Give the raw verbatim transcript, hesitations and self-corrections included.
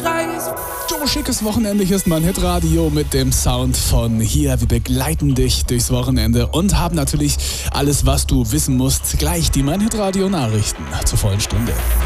Preis. Jo, schickes Wochenende, hier ist mein Hitradio mit dem Sound von hier. Wir begleiten dich durchs Wochenende und haben natürlich alles, was du wissen musst, gleich die mein Hitradio Nachrichten zur vollen Stunde.